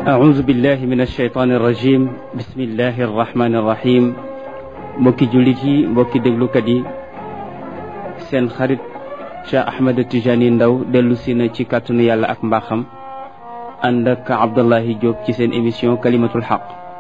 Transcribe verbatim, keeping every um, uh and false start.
أعوذ بالله من الشيطان الرجيم بسم الله الرحمن الرحيم mbokki jullit yi mbokki déglukat yi seen xarit Cheikh Ahmed Tijani Ndaw dellu si na ci kàttanu yàlla ak mbaaxam ànd ak Abdullahi Diop ci seen émission kalimatul xaq